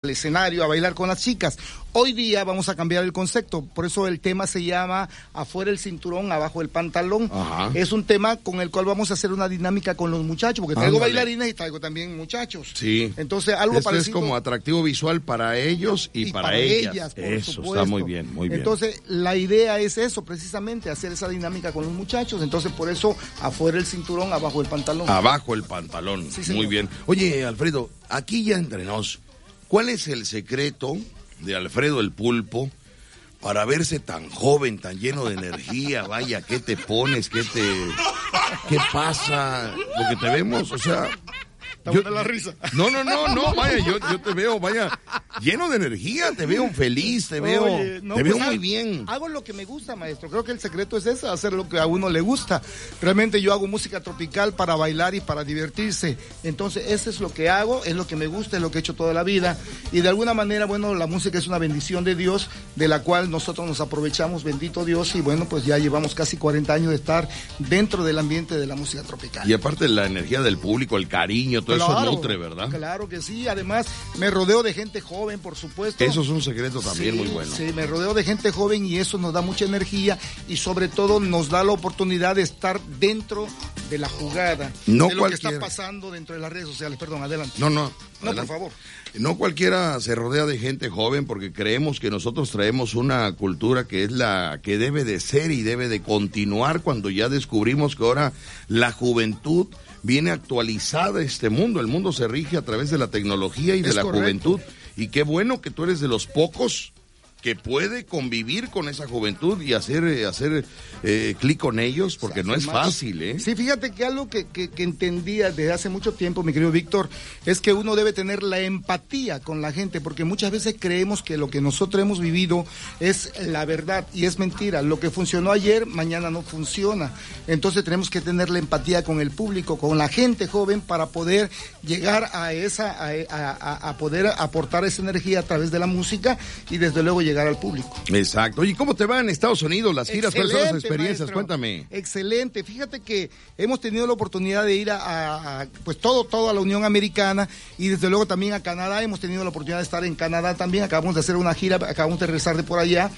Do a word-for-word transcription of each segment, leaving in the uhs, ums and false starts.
al escenario a bailar con las chicas. Hoy día vamos a cambiar el concepto, por eso el tema se llama Afuera el cinturón, abajo el pantalón. Ajá. Es un tema con el cual vamos a hacer una dinámica con los muchachos, porque traigo Ándale. bailarines y traigo también muchachos. Sí. Entonces, algo Esto parecido. es como atractivo visual para ellos y, y para, para ellas. ellas, por Eso supuesto. está muy bien, muy bien. Entonces, la idea es eso, precisamente, hacer esa dinámica con los muchachos. Entonces, por eso, afuera el cinturón, abajo el pantalón. Abajo el pantalón. Sí, señor. Muy bien. Oye, Alfredo, aquí ya entre nos, ¿cuál es el secreto de Alfredo el Pulpo para verse tan joven, tan lleno de energía? Vaya, ¿qué te pones? ¿Qué te... ¿Qué pasa? Porque te vemos, o sea... Yo, la risa. No, no, no, no, vaya, yo, yo te veo, vaya, lleno de energía, te veo feliz, te veo, Oye, no, te pues veo hago, muy bien. Hago lo que me gusta, maestro. Creo que el secreto es ese, hacer lo que a uno le gusta. Realmente yo hago música tropical para bailar y para divertirse. Entonces, eso es lo que hago, es lo que me gusta, es lo que he hecho toda la vida. Y de alguna manera, bueno, la música es una bendición de Dios, de la cual nosotros nos aprovechamos, bendito Dios. Y bueno, pues ya llevamos casi cuarenta años de estar dentro del ambiente de la música tropical. Y aparte la energía del público, el cariño, todo Claro, eso nutre, ¿verdad? Claro que sí, además me rodeo de gente joven, por supuesto. Eso es un secreto también sí, muy bueno. Sí, me rodeo de gente joven y eso nos da mucha energía y sobre todo nos da la oportunidad de estar dentro de la jugada, no de lo cualquiera. que está pasando dentro de las redes sociales. Perdón, adelante. No, no. No, adelante. por favor. No cualquiera se rodea de gente joven porque creemos que nosotros traemos una cultura que es la que debe de ser y debe de continuar cuando ya descubrimos que ahora la juventud viene actualizada este mundo. El mundo se rige a través de la tecnología y de Es la correcto. juventud. Y qué bueno que tú eres de los pocos que puede convivir con esa juventud y hacer, eh, hacer eh, clic con ellos, porque no es fácil, ¿eh? Sí, fíjate que algo que, que, que entendía desde hace mucho tiempo, mi querido Víctor, es que uno debe tener la empatía con la gente, porque muchas veces creemos que lo que nosotros hemos vivido es la verdad, y es mentira. Lo que funcionó ayer, mañana no funciona. Entonces tenemos que tener la empatía con el público, con la gente joven, para poder llegar a esa, a, a, a poder aportar esa energía a través de la música y desde luego llegar al público. Exacto. Oye, ¿cómo te va en Estados Unidos las giras? ¿Cuáles son las experiencias? Maestro. Cuéntame. Excelente. Fíjate que hemos tenido la oportunidad de ir a, a, a pues todo, todo a la Unión Americana y desde luego también a Canadá. Hemos tenido la oportunidad de estar en Canadá también. Acabamos de hacer una gira, acabamos de regresar de por allá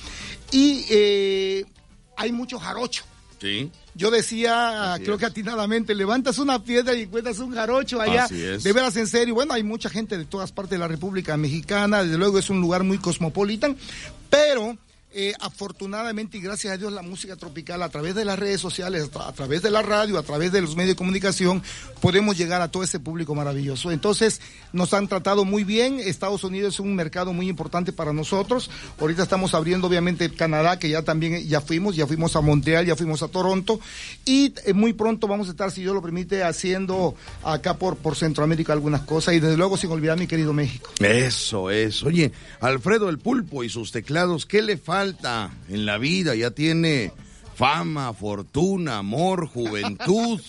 y eh, hay mucho jarocho. Sí. Yo decía, Así creo es. que atinadamente, levantas una piedra y encuentras un jarocho allá. Así es. De veras, en serio. Bueno, hay mucha gente de todas partes de la República Mexicana. Desde luego es un lugar muy cosmopolitan. Pero, eh, afortunadamente y gracias a Dios, la música tropical a través de las redes sociales, a través de la radio, a través de los medios de comunicación, podemos llegar a todo ese público maravilloso. Entonces, nos han tratado muy bien. Estados Unidos es un mercado muy importante para nosotros. Ahorita estamos abriendo, obviamente, Canadá, que ya también ya fuimos, ya fuimos a Montreal, ya fuimos a Toronto. Y eh, muy pronto vamos a estar, si Dios lo permite, haciendo acá por, por Centroamérica algunas cosas. Y desde luego, sin olvidar mi querido México. Eso es. Oye, Alfredo el Pulpo y sus teclados, ¿qué le falta en la vida? Ya tiene fama, fortuna, amor, juventud,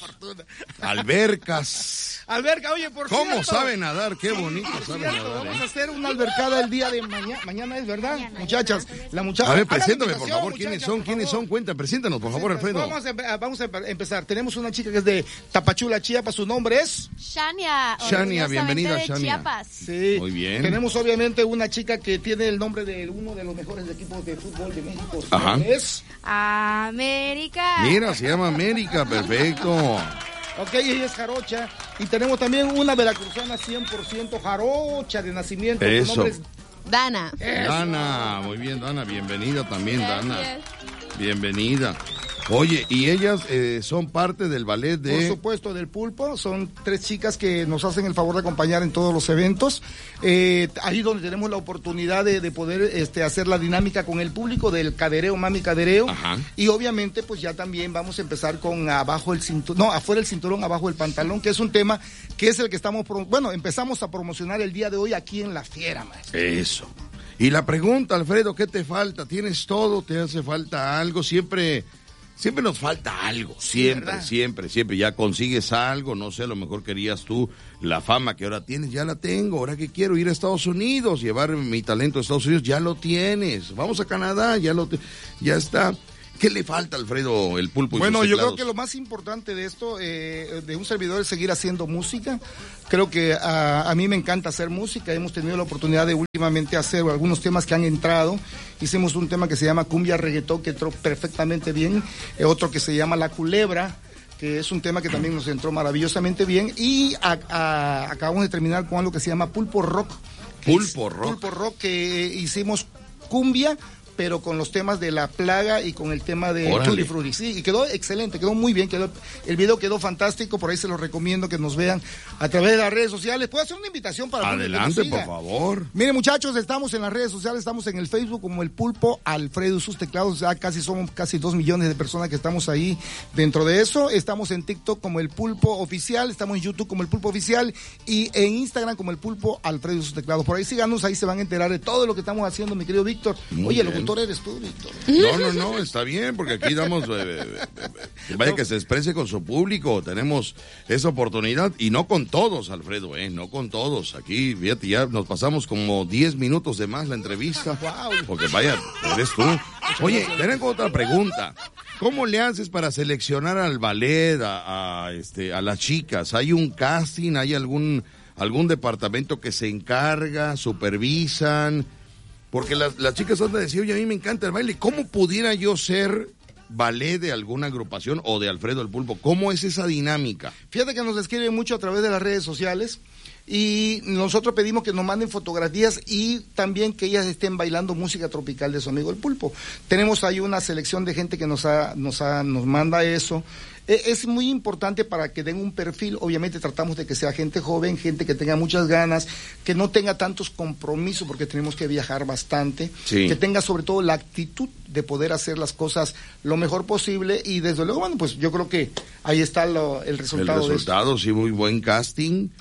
albercas. Alberca, oye, por ¿Cómo cierto, sabe nadar? Qué bonito por sabe cierto, nadar. vamos a ¿eh? hacer una albercada el día de mañana. Mañana es, ¿verdad? Mañana, Muchachas, la muchacha. A ver, hagan la preséntame, por invitación, favor, quiénes muchachas, son, por quiénes favor. son. Cuenta, preséntanos, por favor, Alfredo. Vamos a, empe- vamos a empe- empezar. Tenemos una chica que es de Tapachula, Chiapas. Su nombre es. Shania. Shania, bienvenida, orgullosamente de Shania. Chiapas. Sí. Muy bien. Tenemos obviamente una chica que tiene el nombre de uno de los mejores equipos de fútbol de México. Su Ajá. nombre es. América. Mira, se llama América, perfecto. Ok, ella es jarocha. Y tenemos también una veracruzana cien por ciento jarocha de nacimiento. Su Eso. nombre es Dana. Dana, muy bien, Dana, bienvenida también, Dana. Gracias. Bienvenida. Oye, y ellas eh, son parte del ballet Por de... supuesto, del Pulpo. Son tres chicas que nos hacen el favor de acompañar en todos los eventos. Eh, ahí donde tenemos la oportunidad de, de poder este, hacer la dinámica con el público del cadereo, mami cadereo. Ajá. Y obviamente, pues ya también vamos a empezar con abajo el cinturón, no, afuera el cinturón, abajo el pantalón, que es un tema que es el que estamos, pro- bueno, empezamos a promocionar el día de hoy aquí en La Fiera, maestro. Eso. Y la pregunta, Alfredo, ¿qué te falta? ¿Tienes todo? ¿Te hace falta algo? Siempre... Siempre nos falta algo, siempre, ¿verdad? siempre, siempre. Ya consigues algo, no sé, a lo mejor querías tú la fama que ahora tienes, ya la tengo. Ahora que quiero ir a Estados Unidos, llevar mi talento a Estados Unidos, ya lo tienes. Vamos a Canadá, ya lo te- ya está. ¿Qué le falta, Alfredo, el Pulpo y Bueno, sus yo teclados? creo que lo más importante de esto, eh, de un servidor, es seguir haciendo música. Creo que a, a mí me encanta hacer música. Hemos tenido la oportunidad de últimamente hacer algunos temas que han entrado. Hicimos un tema que se llama Cumbia Reggaetón, que entró perfectamente bien. Eh, otro que se llama La Culebra, que es un tema que también nos entró maravillosamente bien. Y a, a, acabamos de terminar con algo que se llama Pulpo Rock. Pulpo Rock. Pulpo Rock, que hicimos cumbia, pero con los temas de La Plaga y con el tema de Tutti Frutti. Sí, y quedó excelente, quedó muy bien, quedó, el video quedó fantástico, por ahí se los recomiendo que nos vean a través de las redes sociales. ¿Puedo hacer una invitación para Adelante, por favor. Miren, muchachos, estamos en las redes sociales, estamos en el Facebook como El Pulpo Alfredo y sus teclados, ya casi somos casi dos millones de personas que estamos ahí dentro de eso. Estamos en TikTok como El Pulpo Oficial, estamos en YouTube como El Pulpo Oficial y en Instagram como El Pulpo Alfredo y sus teclados. Por ahí síganos, ahí se van a enterar de todo lo que estamos haciendo, mi querido Víctor. Muy Oye, bien. locutor eres tú, Víctor. No, no, no, está bien, porque aquí damos, eh, eh, eh, vaya que se exprese con su público, tenemos esa oportunidad, y no con todos, Alfredo, eh, no con todos. Aquí, fíjate, ya nos pasamos como diez minutos de más la entrevista, porque vaya, eres tú. Oye, tengo otra pregunta. ¿Cómo le haces para seleccionar al ballet, a, a, este, a las chicas? ¿Hay un casting, hay algún, algún departamento que se encarga, supervisan? Porque las, las chicas han de decir, oye, a mí me encanta el baile. ¿Cómo pudiera yo ser ballet de alguna agrupación o de Alfredo el Pulpo? ¿Cómo es esa dinámica? Fíjate que nos escriben mucho a través de las redes sociales y nosotros pedimos que nos manden fotografías y también que ellas estén bailando música tropical de su amigo el Pulpo. Tenemos ahí una selección de gente que nos ha, nos ha, nos manda eso. Es muy importante para que den un perfil. Obviamente tratamos de que sea gente joven, gente que tenga muchas ganas, que no tenga tantos compromisos porque tenemos que viajar bastante, sí. Que tenga sobre todo la actitud de poder hacer las cosas lo mejor posible y desde luego, bueno, pues yo creo que ahí está lo, el resultado. El resultado, sí, muy buen casting.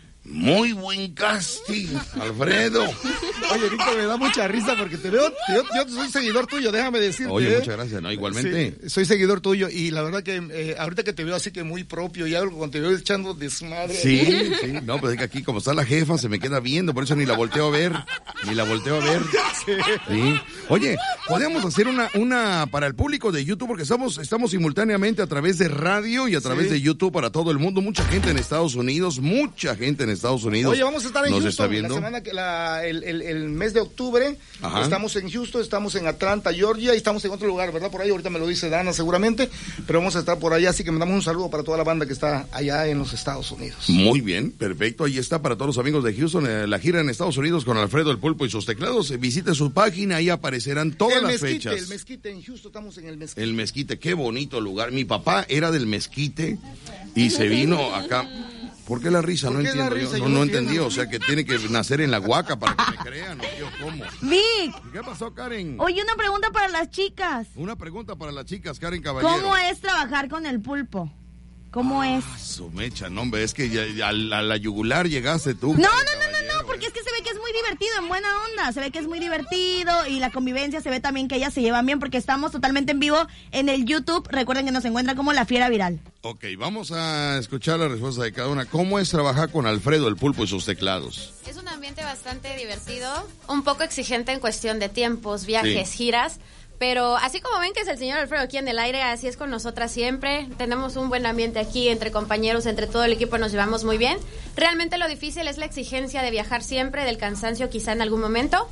Muy buen casting, Alfredo. Oye, Víctor, me da mucha risa porque te veo, yo, yo soy seguidor tuyo, déjame decirte. Oye, ¿eh? muchas gracias, ¿no? Igualmente. Sí, soy seguidor tuyo y la verdad que eh, ahorita que te veo así que muy propio y algo cuando te veo echando desmadre. Sí, sí, no, pues es que aquí como está la jefa se me queda viendo, por eso ni la volteo a ver, ni la volteo a ver. Sí. Sí. Oye, podemos hacer una, una para el público de YouTube porque estamos, estamos simultáneamente a través de radio y a través sí. de YouTube para todo el mundo, mucha gente en Estados Unidos, mucha gente en Estados Unidos. Oye, vamos a estar en nos Houston está viendo. la semana que la, el, el, el mes de octubre. Ajá. Estamos en Houston, estamos en Atlanta, Georgia y estamos en otro lugar, ¿verdad? Por ahí ahorita me lo dice Dana seguramente, pero vamos a estar por allá, así que mandamos un saludo para toda la banda que está allá en los Estados Unidos. Muy bien, perfecto, ahí está para todos los amigos de Houston, eh, la gira en Estados Unidos con Alfredo el Pulpo y sus teclados. Eh, visite su página, ahí aparecerán todas el las mezquite, fechas. El Mezquite, en Houston estamos en el Mezquite. El Mezquite, qué bonito lugar. Mi papá era del Mezquite y se vino acá. ¿Por qué la risa? No entiendo. Risa? Yo, yo no, no entendí. O sea, que tiene que nacer en la Huaca para que me crean. ¿O yo cómo? Vic. ¿Qué pasó, Karen? Oye, una pregunta para las chicas. Una pregunta para las chicas, Karen Caballero. ¿Cómo es trabajar con el Pulpo? ¿Cómo ah, es? Su mecha, no, hombre, es que ya, ya, a, la, a la yugular llegaste tú. No, no, no, no, no, porque es que se ve que es muy divertido, en buena onda. Se ve que es muy divertido y la convivencia se ve también que ellas se llevan bien porque estamos totalmente en vivo en el YouTube. Recuerden que nos encuentran como La Fiera Viral. Ok, vamos a escuchar la respuesta de cada una. ¿Cómo es trabajar con Alfredo el Pulpo y sus teclados? Es un ambiente bastante divertido, un poco exigente en cuestión de tiempos, viajes, sí. giras. Pero así como ven que es el señor Alfredo aquí en el aire, así es con nosotras siempre. Tenemos un buen ambiente aquí entre compañeros, entre todo el equipo nos llevamos muy bien. Realmente lo difícil es la exigencia de viajar siempre, del cansancio quizá en algún momento,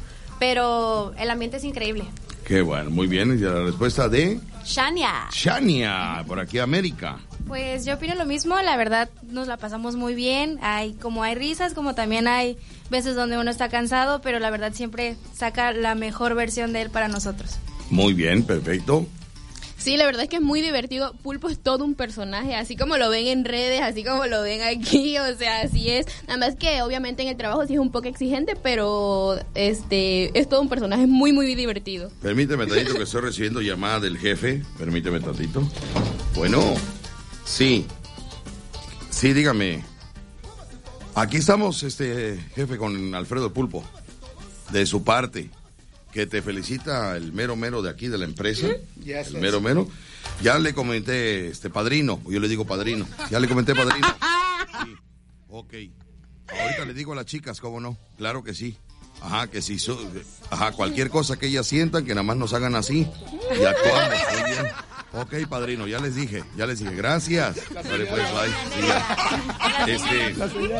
pero el ambiente es increíble. Qué bueno, muy bien. Y la respuesta de... Shania. Shania, por aquí América. Pues yo opino lo mismo, la verdad nos la pasamos muy bien. Hay como hay risas, como también hay veces donde uno está cansado, pero la verdad siempre saca la mejor versión de él para nosotros. Muy bien, perfecto. Sí, la verdad es que es muy divertido. Pulpo es todo un personaje, así como lo ven en redes, así como lo ven aquí, o sea, así es. Nada más que obviamente en el trabajo sí es un poco exigente, pero este es todo un personaje muy, muy divertido. Permíteme tantito que estoy recibiendo llamada del jefe. Permíteme tantito. Bueno, sí. Sí, dígame. Aquí estamos, este jefe, con Alfredo el Pulpo. De su parte. Que te felicita el mero mero de aquí de la empresa, yes, el mero mero. Ya le comenté, este padrino, yo le digo padrino, ya le comenté padrino. Sí, ok. Ahorita le digo a las chicas, ¿cómo no? Claro que sí. Ajá, que si, so, ajá, cualquier cosa que ellas sientan, que nada más nos hagan así y actuamos. Muy bien. Ok, padrino, ya les dije, ya les dije. Gracias. Vale, pues, bye. Este,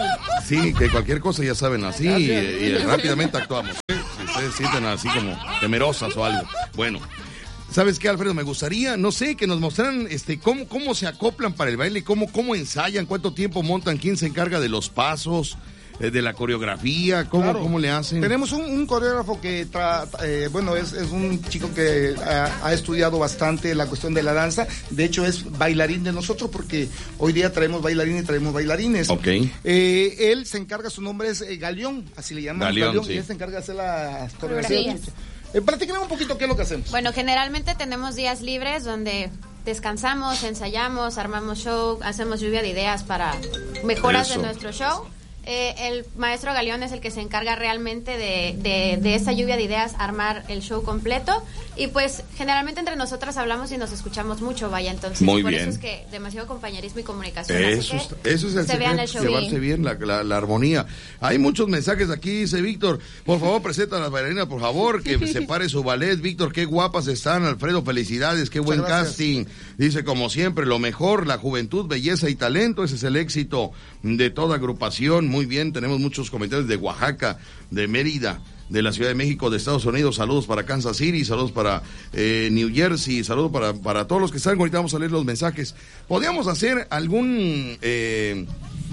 sí, que cualquier cosa ya saben, así y, y rápidamente actuamos. Si ustedes sienten así como temerosas o algo. Bueno. ¿Sabes qué, Alfredo? Me gustaría, no sé, que nos mostraran este, cómo, cómo se acoplan para el baile, cómo, cómo ensayan, cuánto tiempo montan, quién se encarga de los pasos, eh, de la coreografía, cómo, claro. cómo le hacen. Tenemos un, un coreógrafo que, tra, eh, bueno, es, es un chico que ha, ha estudiado bastante la cuestión de la danza. De hecho, es bailarín de nosotros porque hoy día traemos bailarines y traemos bailarines. Ok. Eh, él se encarga, su nombre es eh, Galeón, así le llaman. Galeón, Galeón sí. Y él se encarga de hacer las coreografías. Eh, platíquenos un poquito qué es lo que hacemos. Bueno, generalmente tenemos días libres donde descansamos, ensayamos, armamos show, hacemos lluvia de ideas para mejoras Eso. de nuestro show. Eh, el maestro Galeón es el que se encarga realmente de, de, de esta lluvia de ideas, armar el show completo. Y pues generalmente entre nosotras hablamos y nos escuchamos mucho, vaya, entonces Muy por bien. eso es que demasiado compañerismo y comunicación. Eso, así que eso es el se vean el secreto, show. llevarse bien la, la, la armonía. Hay muchos mensajes aquí, dice Víctor, por favor presenta a las bailarinas, por favor, que se pare su ballet. Víctor, qué guapas están, Alfredo, felicidades, qué buen casting. Dice, como siempre, lo mejor, la juventud, belleza y talento, ese es el éxito de toda agrupación. Muy bien, tenemos muchos comentarios de Oaxaca, de Mérida, de la Ciudad de México, de Estados Unidos, saludos para Kansas City, saludos para eh, New Jersey, saludos para, para todos los que están. Ahorita vamos a leer los mensajes. ¿Podríamos hacer algún... Eh,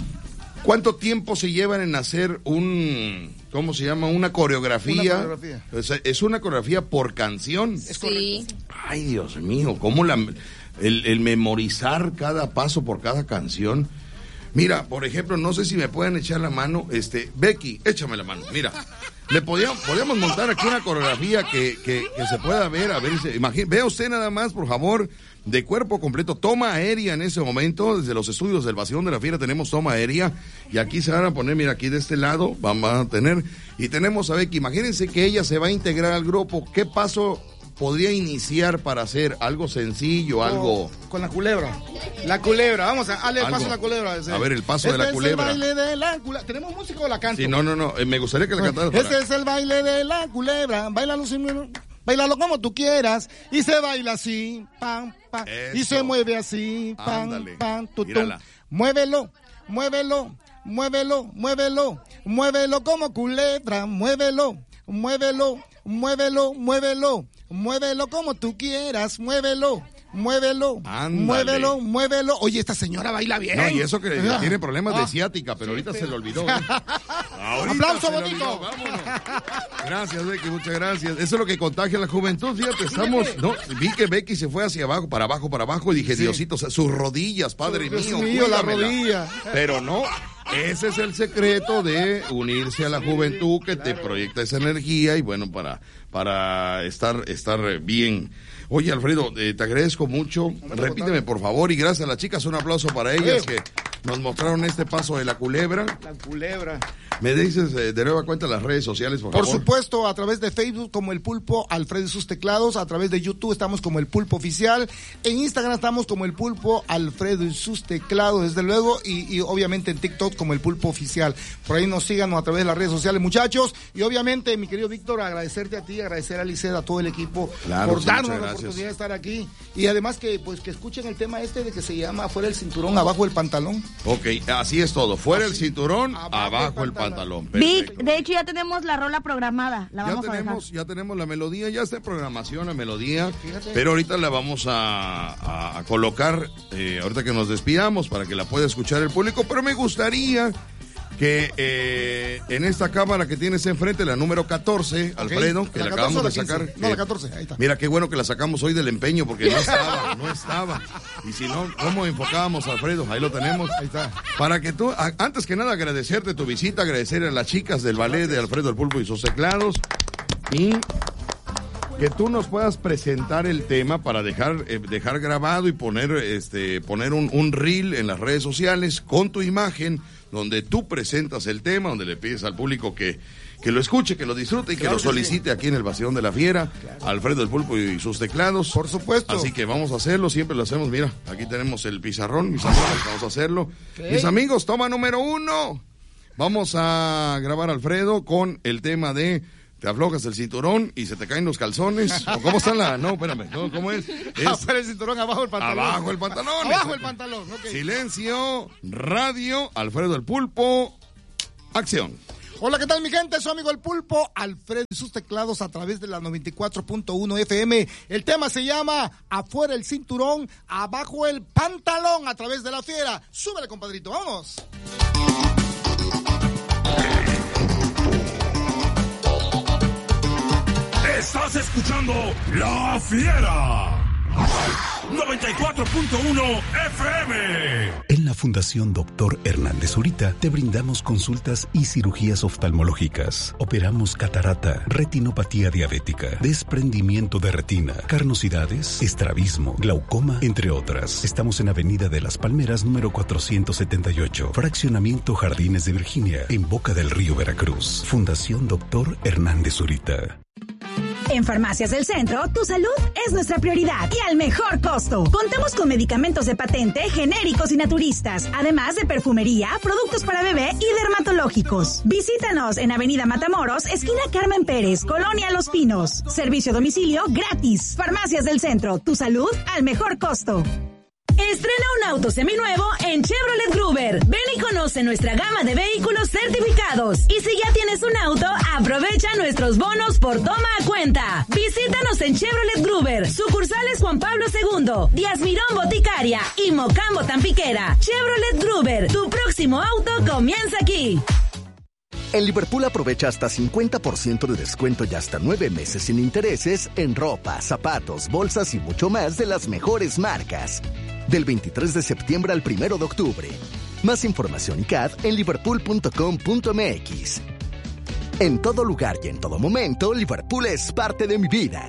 ¿Cuánto tiempo se llevan en hacer un... ¿Cómo se llama? Una coreografía. Una coreografía. Es, es una coreografía por canción. Es Sí. Ay, Dios mío, ¿cómo la... El, el memorizar cada paso por cada canción? Mira, por ejemplo, no sé si me pueden echar la mano, este, Becky, échame la mano, mira, le podíamos, podíamos montar aquí una coreografía que, que, que se pueda ver, a ver, imagine, vea usted nada más, por favor, de cuerpo completo, toma aérea en ese momento, desde los estudios del Vacilón de la Fiera tenemos toma aérea, y aquí se van a poner, mira, aquí de este lado, vamos a tener, y tenemos a Becky, imagínense que ella se va a integrar al grupo, ¿qué paso podría iniciar para hacer algo sencillo, algo... Con la culebra. La culebra, vamos a darle el Algo. paso a la culebra. Ese. A ver, el paso este de la culebra. Es el baile de la culebra. ¿Tenemos música o la canto? Sí, no, no, no, eh, me gustaría que la cantaras. Este para... es el baile de la culebra. Báilalo, sin... Báilalo como tú quieras. Y se baila así, pam, pam. Eso. Y se mueve así, pam, Ándale. pam, tutum. Mírala. Muévelo, muévelo, muévelo, muévelo. Muévelo como culebra, muévelo, muévelo, muévelo, muévelo. Muévelo como tú quieras, muévelo, muévelo, Ándale. muévelo, muévelo. Oye, esta señora baila bien. No, y eso que Ah. tiene problemas de Ah. ciática, pero ahorita se le olvidó. ¿eh? Ahorita Aplauso, se le bonito. olvidó, vámonos. Gracias, Becky, muchas gracias. Eso es lo que contagia a la juventud, fíjate, estamos, no, vi que Becky se fue hacia abajo, para abajo, para abajo, y dije, Sí. Diosito, o sea, sus rodillas, Padre Dios mío, mío, la cuídamela. rodilla. Pero no, ese es el secreto de unirse a la juventud que te proyecta esa energía y bueno, para, para estar, estar bien. Oye, Alfredo, eh, te agradezco mucho. Repíteme, por favor, y gracias a las chicas, un aplauso para ellas que nos mostraron este paso de la culebra. La culebra. Me dices eh, de nueva cuenta las redes sociales, por, Por favor. supuesto, a través de Facebook como El Pulpo, Alfredo y sus teclados, a través de YouTube estamos como El Pulpo Oficial, en Instagram estamos como El Pulpo, Alfredo y sus teclados, desde luego, y, y obviamente en TikTok como El Pulpo Oficial. Por ahí nos sigan a través de las redes sociales, muchachos, y obviamente, mi querido Víctor, agradecerte a ti, agradecer a Liceda, a todo el equipo, Claro, por sí, darnos muchas la gracias. oportunidad de estar aquí, y además que, pues, que escuchen el tema este de que se llama Afuera el cinturón, abajo el pantalón. Ok, así es todo. Fuera el cinturón, Abajo abajo, el el pantalón. pantalón. Vic, Perfecto. de hecho ya tenemos la rola programada, la Ya vamos a tenemos, dejar. ya tenemos la melodía, ya está en programación la melodía, Fíjate. pero ahorita la vamos a, a- a colocar, eh, ahorita que nos despidamos, para que la pueda escuchar el público, pero me gustaría que eh, en esta cámara que tienes enfrente, la número catorce, Alfredo, que ¿La la catorce acabamos o de la sacar. quince? No, eh, la catorce, ahí está. Mira qué bueno que la sacamos hoy del empeño, porque no estaba, no estaba. Y si no, ¿cómo enfocábamos a Alfredo? Ahí lo tenemos. Ahí está. Para que tú, a- antes que nada, agradecerte tu visita, agradecer a las chicas del ballet de Alfredo el Pulpo y sus teclados, y que tú nos puedas presentar el tema para dejar, eh, dejar grabado y poner, este, poner un, un reel en las redes sociales con tu imagen, donde tú presentas el tema, donde le pides al público que, que lo escuche, que lo disfrute y que Claro lo que solicite aquí en el Vacilón de la Fiera, Alfredo el Pulpo y sus teclados. Por supuesto. Así que vamos a hacerlo, siempre lo hacemos. Mira, aquí tenemos el pizarrón, mis amigos, vamos a hacerlo. Ok. Mis amigos, toma número uno. Vamos a grabar, Alfredo, con el tema de te aflojas el cinturón y se te caen los calzones. ¿O cómo está la...? No, espérame, no, ¿cómo es? es... Afuera el cinturón, abajo el pantalón. Abajo el pantalón. Abajo el pantalón, ok. Silencio, radio, Alfredo el Pulpo, acción. Hola, ¿qué tal mi gente? Su amigo el Pulpo, Alfredo y sus teclados a través de la noventa y cuatro punto uno F M. El tema se llama Afuera el cinturón, abajo el pantalón a través de la fiera. Súbele, compadrito, vamos. Estás escuchando La Fiera. noventa y cuatro punto uno F M. En la Fundación Doctor Hernández Zurita te brindamos consultas y cirugías oftalmológicas. Operamos catarata, retinopatía diabética, desprendimiento de retina, carnosidades, estrabismo, glaucoma, entre otras. Estamos en Avenida de las Palmeras, número cuatrocientos setenta y ocho, Fraccionamiento Jardines de Virginia, en Boca del Río, Veracruz. Fundación Doctor Hernández Zurita. En Farmacias del Centro, tu salud es nuestra prioridad y al mejor costo. Contamos con medicamentos de patente, genéricos y naturistas, además de perfumería, productos para bebé y dermatológicos. Visítanos en Avenida Matamoros, esquina Carmen Pérez, Colonia Los Pinos. Servicio a domicilio gratis. Farmacias del Centro, tu salud al mejor costo. Estrena un auto seminuevo en Chevrolet Gruber. Ven y conoce nuestra gama de vehículos certificados. Y si ya tienes un auto, aprovecha nuestros bonos por toma a cuenta. Visítanos en Chevrolet Gruber. Sucursales Juan Pablo segundo, Díaz Mirón Boticaria y Mocambo Tampiquera. Chevrolet Gruber, tu próximo auto comienza aquí. En Liverpool aprovecha hasta cincuenta por ciento de descuento y hasta nueve meses sin intereses en ropa, zapatos, bolsas y mucho más de las mejores marcas. Del veintitrés de septiembre al primero de octubre. Más información y C A D en liverpool punto com punto m x. En todo lugar y en todo momento, Liverpool es parte de mi vida.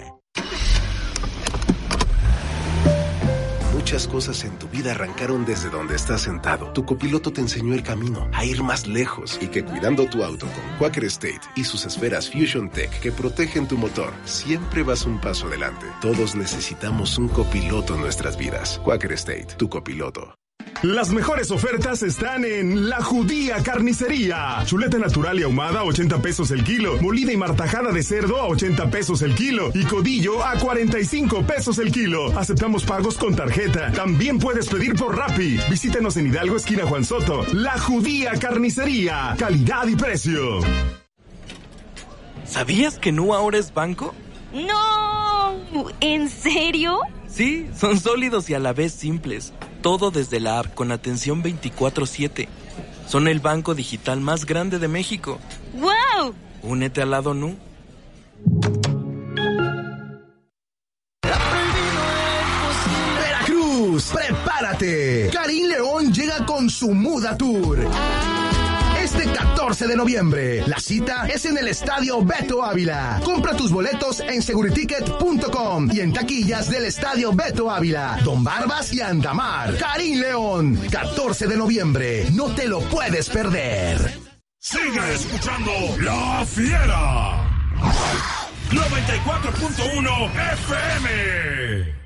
Muchas cosas en tu vida arrancaron desde donde estás sentado. Tu copiloto te enseñó el camino a ir más lejos y que cuidando tu auto con Quaker State y sus esferas Fusion Tech que protegen tu motor, siempre vas un paso adelante. Todos necesitamos un copiloto en nuestras vidas. Quaker State, tu copiloto. Las mejores ofertas están en La Judía Carnicería. Chuleta natural y ahumada a ochenta pesos el kilo. Molida y martajada de cerdo a ochenta pesos el kilo. Y codillo a cuarenta y cinco pesos el kilo. Aceptamos pagos con tarjeta. También puedes pedir por Rappi. Visítanos en Hidalgo, esquina Juan Soto. La Judía Carnicería. Calidad y precio. ¿Sabías que Nu ahora es banco? ¡No! ¿En serio? Sí, son sólidos y a la vez simples. Todo desde la app con atención veinticuatro siete. Son el banco digital más grande de México. ¡Wow! Únete al lado Nu. Veracruz, prepárate. Karim León llega con su Muda Tour. Este catorce de noviembre, la cita es en el Estadio Beto Ávila. Compra tus boletos en seguriticket punto com y en taquillas del Estadio Beto Ávila, Don Barbas y Andamar. Karim León, catorce de noviembre, no te lo puedes perder. Sigue escuchando La Fiera. noventa y cuatro punto uno F M.